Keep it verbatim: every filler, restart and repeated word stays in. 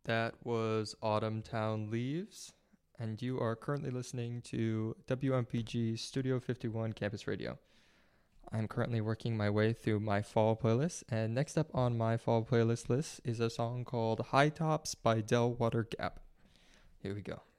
That was Autumn Town Leaves, and you are currently listening to W M P G Studio fifty-one Campus Radio. I'm currently working my way through my fall playlist, and next up on my fall playlist list is a song called High Tops by Del Water Gap. Here we go.